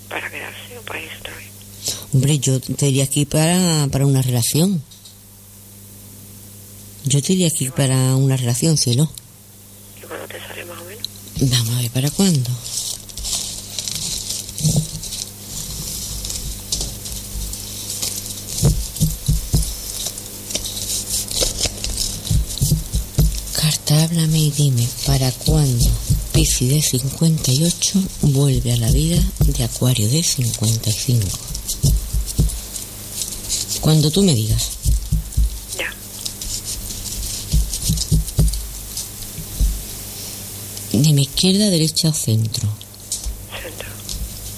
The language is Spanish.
para quedarse o para irse otra vez. Hombre, yo te diría aquí para una relación. Yo te diría aquí para una relación, cielo. ¿Y cuándo te sale más o menos? Vamos a ver, ¿para cuándo? Carta, háblame y dime, ¿para cuándo Piscis de 58 vuelve a la vida de Acuario de 55? Cuando tú me digas. Ya. Dime, izquierda, derecha o centro.